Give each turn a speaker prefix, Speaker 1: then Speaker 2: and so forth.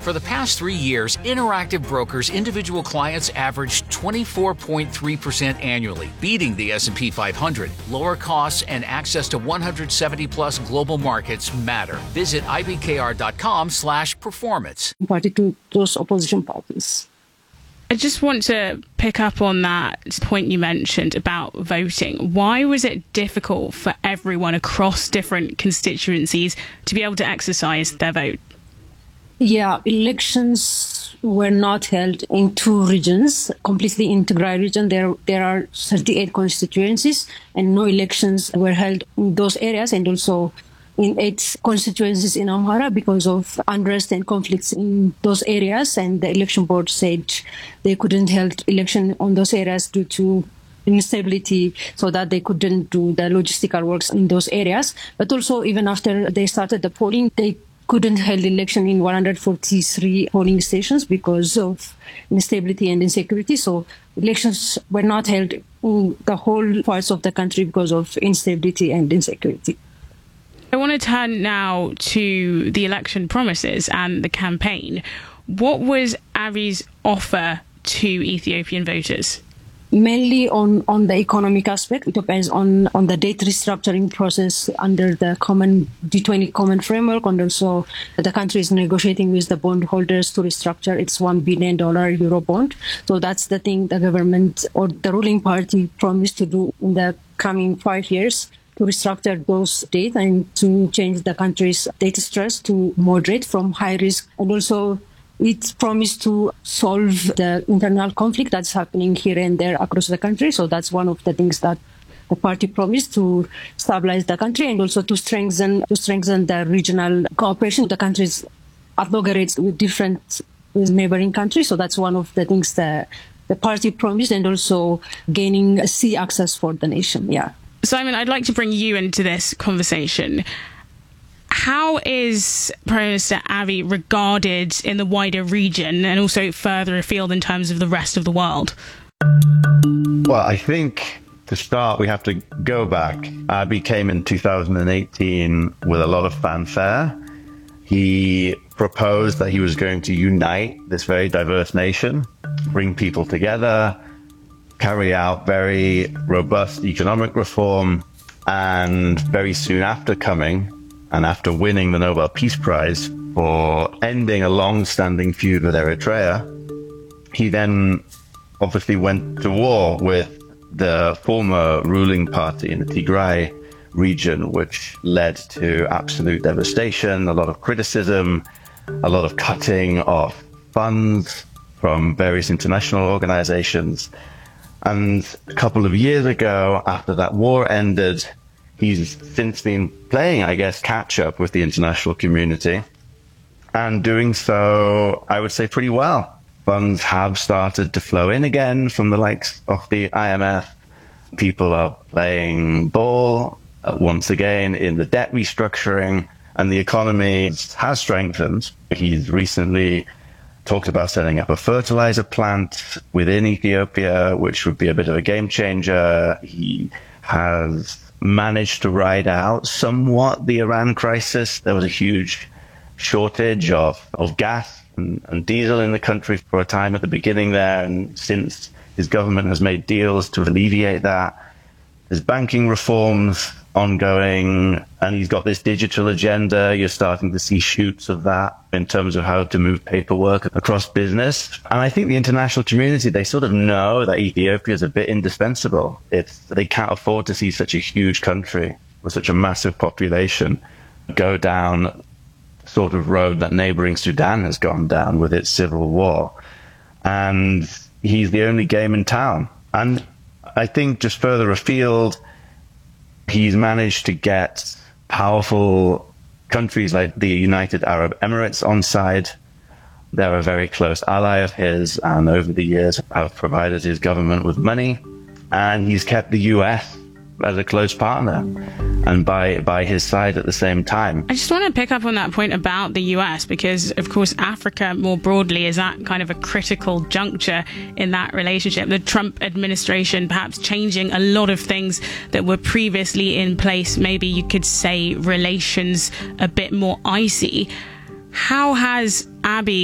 Speaker 1: For the past 3 years, Interactive Brokers' individual clients averaged 24.3% annually, beating the S&P 500. Lower costs and access to 170-plus global markets matter. Visit ibkr.com/performance.
Speaker 2: Party to those opposition parties.
Speaker 3: I just want to pick up on that point you mentioned about voting. Why was it difficult for everyone across different constituencies to be able to exercise their vote?
Speaker 2: Yeah, elections were not held in two regions, completely in Tigray region. There are 38 constituencies and no elections were held in those areas, and also in 8 constituencies in Amhara because of unrest and conflicts in those areas. And the election board said they couldn't hold election on those areas due to instability, so that they couldn't do the logistical works in those areas. But also, even after they started the polling, they couldn't hold election in 143 polling stations because of instability and insecurity. So elections were not held in the whole parts of the country because of instability and insecurity.
Speaker 3: I want to turn now to the election promises and the campaign. What was Abiy's offer to Ethiopian voters?
Speaker 2: Mainly on the economic aspect. It depends on the debt restructuring process under the common G20 common framework, and also the country is negotiating with the bondholders to restructure its $1 billion euro bond. So that's the thing the government or the ruling party promised to do in the coming 5 years, to restructure those debt and to change the country's debt stress to moderate from high risk. And also it promised to solve the internal conflict that's happening here and there across the country. So that's one of the things that the party promised, to stabilize the country and also to strengthen the regional cooperation. The countries at loggerheads with neighboring countries. So that's one of the things that the party promised, and also gaining sea access for the nation. Yeah.
Speaker 3: Simon, I'd like to bring you into this conversation. How is Prime Minister Abiy regarded in the wider region and also further afield in terms of the rest of the world?
Speaker 4: Well, I think to start, we have to go back. Abiy came in 2018 with a lot of fanfare. He proposed that he was going to unite this very diverse nation, bring people together, carry out very robust economic reform, and very soon after coming, and after winning the Nobel Peace Prize for ending a long-standing feud with Eritrea, he then obviously went to war with the former ruling party in the Tigray region, which led to absolute devastation, a lot of criticism, a lot of cutting of funds from various international organizations. And a couple of years ago, after that war ended, he's since been playing, I guess, catch up with the international community, and doing so, I would say, pretty well. Funds have started to flow in again from the likes of the IMF. People are playing ball once again in the debt restructuring, and the economy has strengthened. He's recently talked about setting up a fertilizer plant within Ethiopia, which would be a bit of a game changer. He has managed to ride out somewhat the Iran crisis. There was a huge shortage of gas and diesel in the country for a time at the beginning there, and since his government has made deals to alleviate that. There's banking reforms ongoing, and he's got this digital agenda. You're starting to see shoots of that in terms of how to move paperwork across business. And I think the international community, they sort of know that Ethiopia is a bit indispensable. They can't afford to see such a huge country with such a massive population go down the sort of road that neighboring Sudan has gone down with its civil war. And he's the only game in town. And I think just further afield, he's managed to get powerful countries like the United Arab Emirates on side. They're a very close ally of his, and over the years have provided his government with money. And he's kept the US as a close partner and by his side at the same time.
Speaker 3: I just want to pick up on that point about the US, because of course Africa more broadly is at kind of a critical juncture in that relationship. The Trump administration perhaps changing a lot of things that were previously in place, maybe you could say relations a bit more icy. How has Abiy